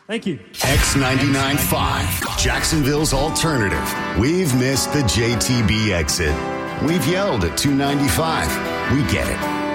Thank you. X99.5, Jacksonville's alternative. We've missed the JTB exit. We've yelled at 295. We get it.